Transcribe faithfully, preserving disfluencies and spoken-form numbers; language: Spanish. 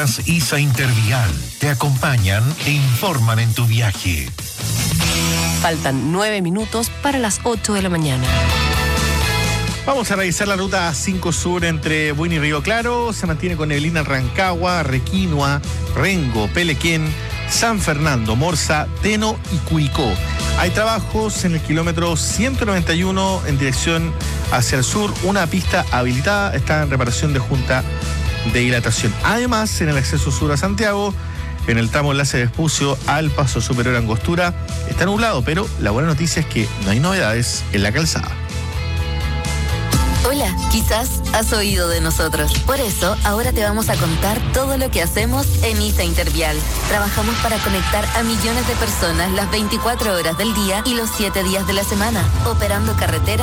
Rutas ISA Intervial te acompañan e informan en tu viaje. Faltan nueve minutos para las ocho de la mañana. Vamos a revisar la ruta cinco Sur entre Buin y Río Claro. Se mantiene con neblina en Rancagua, Requinoa, Rengo, Pelequén, San Fernando, Morsa, Teno y Curicó. Hay trabajos en el kilómetro ciento noventa y uno en dirección hacia el sur. Una pista habilitada está en reparación de junta de dilatación. Además, en el acceso sur a Santiago, en el tramo enlace de Espucio al Paso Superior Angostura, está nublado, pero la buena noticia es que no hay novedades en la calzada. Hola, quizás has oído de nosotros. Por eso, ahora te vamos a contar todo lo que hacemos en ISA Intervial. Trabajamos para conectar a millones de personas las veinticuatro horas del día y los siete días de la semana, operando carreteras